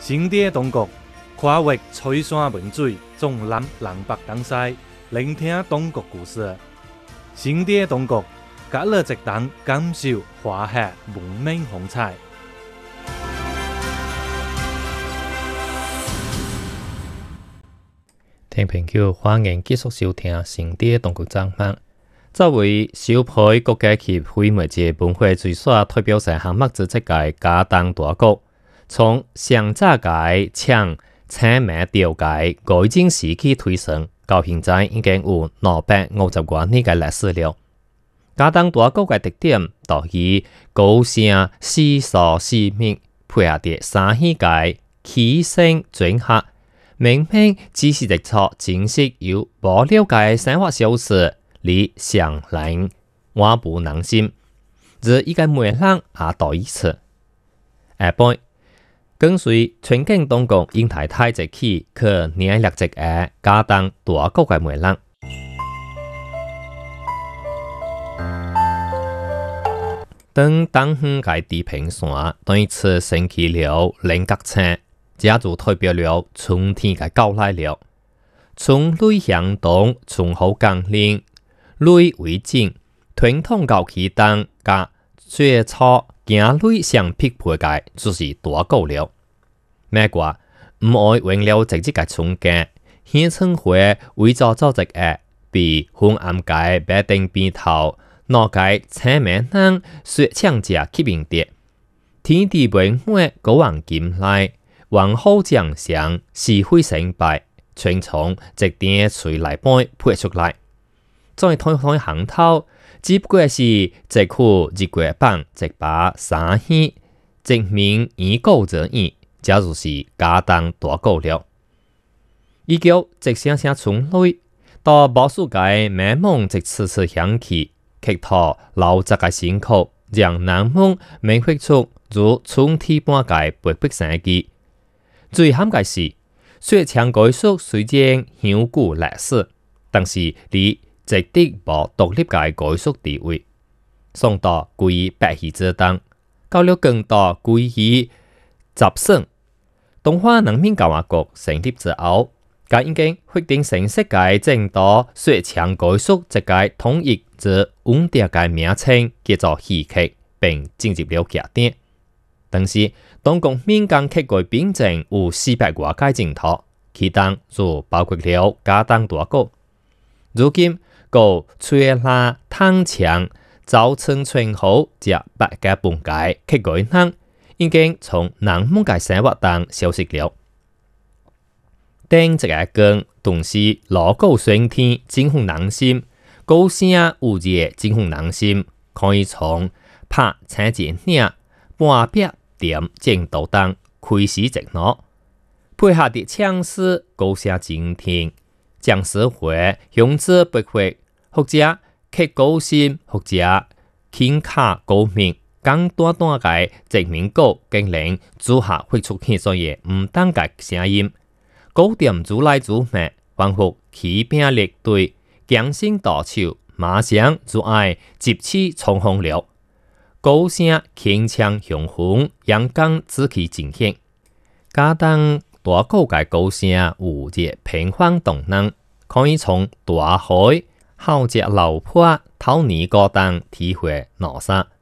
新店东国跨越翠山文水，纵南南北东西，聆听东国故事。新店东国，隔了一档感受华夏文明风采。 听朋友欢迎继续收听新店东国节目。作为首批国家级非物质文化遗产代表性项目之一个嘉东大谷，从上早界抢青苗调界改进时期推升，到现在已经有250多年的历史了。嘉东大谷的特点在于高声细疏细密，配合着三喜界起声转合，明明只是一撮真实又无了解的生活小事。你上人我不能心，而一个媒人也到一次。下半跟随全境当局英太太一起去年历一个嘉东大谷的媒人。当东远界地平线对此升起了菱角青，这就代表了春天的到来了。春雷向东，春好降临。雷为景，传统到启东甲最初行雷相匹配的，就是大谷了。美国唔爱为了直接嘅春假，县村会为咗做一个比昏暗界白顶边头，那界青名人雪抢者吸引的。天地未满，国王进来，王后将相，是非成败，全从一点水来杯配出来。再推行头，只不过是一库一月棒，一把三喜，一名已故者意，这就是嘉东大谷了。依旧一声声春雷，到无数界美梦一次次响起，乞讨老杂嘅辛苦，让南梦描绘出如春天般嘅勃勃生机。最惨嘅是，雪墙改书虽然享古历史，但是你直直无独立嘅改书地位，宋代归于白戏之当，到了更代归于集省。东华人民共和国成立之后，该已经决定正式嘅正道雪墙改书一个统一之稳定嘅名称叫做戏曲，并进入了剧点。但是当局民间曲改编成有400多个镜头，其中就包括了嘉东大谷。如今个吹拉汤墙、早春春好这8个半界曲改人，已经从南门嘅生活中消失了。顶一个更同时锣鼓喧天，震撼人心；高声有热，震撼人心。可以从拍青剪领、半壁点正道灯开始直落，配合的唱诗高声静听。将诗会用之不会，或者曲高深，或者轻卡高明，简单单嘅证明歌竟然组合会出现所嘅唔同嘅声音，高点逐来逐去，反复起兵列队，强声大手，马上就爱集气冲锋了。高声铿锵雄浑，阳光紫气尽显。嘉东大谷嘅高声有热平缓动能，可以从大海、浩劫流坡、偷泥高等体会哪啥。